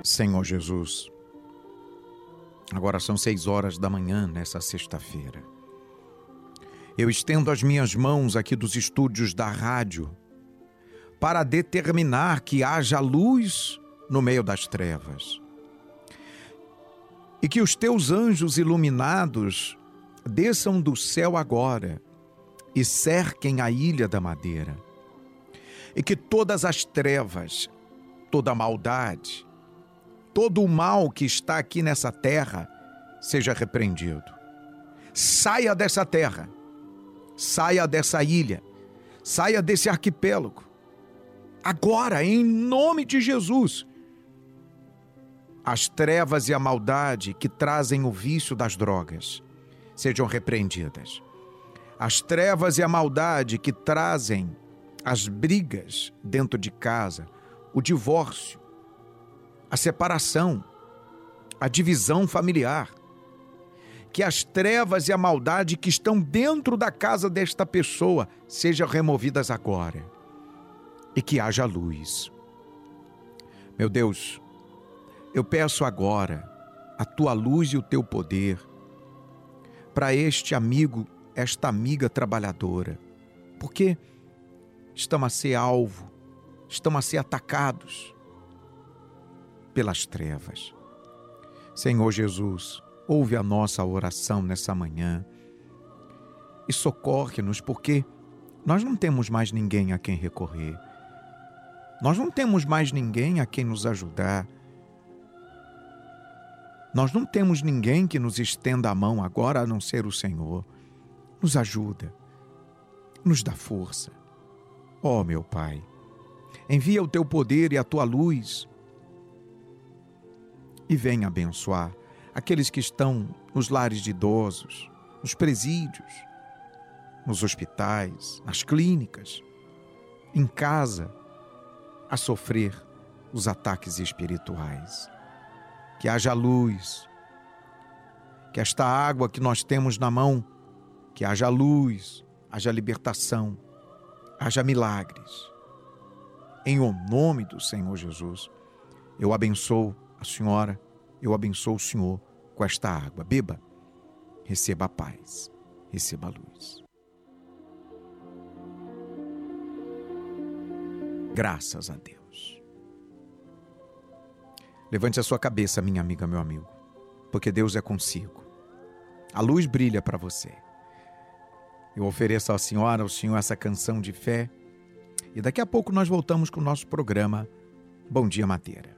Senhor Jesus, agora são 6 horas da manhã nessa sexta-feira. Eu estendo as minhas mãos aqui dos estúdios da rádio para determinar que haja luz no meio das trevas. E que os teus anjos iluminados desçam do céu agora e cerquem a Ilha da Madeira. E que todas as trevas, toda a maldade, todo o mal que está aqui nessa terra seja repreendido. Saia dessa terra, saia dessa ilha, saia desse arquipélago. Agora, em nome de Jesus, as trevas e a maldade que trazem o vício das drogas sejam repreendidas. As trevas e a maldade que trazem as brigas dentro de casa, o divórcio, a separação, a divisão familiar, que as trevas e a maldade que estão dentro da casa desta pessoa sejam removidas agora e que haja luz. Meu Deus, eu peço agora a tua luz e o teu poder para este amigo, esta amiga trabalhadora, porque estão a ser alvo, estão a ser atacados pelas trevas. Senhor Jesus, ouve a nossa oração nessa manhã e socorre-nos, porque nós não temos mais ninguém a quem recorrer. Nós não temos mais ninguém a quem nos ajudar. Nós não temos ninguém que nos estenda a mão agora a não ser o Senhor. Nos ajuda, nos dá força. Ó, meu Pai, envia o teu poder e a tua luz e venha abençoar aqueles que estão nos lares de idosos, nos presídios, nos hospitais, nas clínicas, em casa, a sofrer os ataques espirituais. Que haja luz, que esta água que nós temos na mão, que haja luz, haja libertação, haja milagres. Em o nome do Senhor Jesus, eu abençoo a senhora, eu abençoo o senhor com esta água. Beba, receba a paz, receba a luz. Graças a Deus. Levante a sua cabeça, minha amiga, meu amigo, porque Deus é consigo. A luz brilha para você. Eu ofereço à senhora, ao senhor, essa canção de fé. E daqui a pouco nós voltamos com o nosso programa Bom Dia Madeira.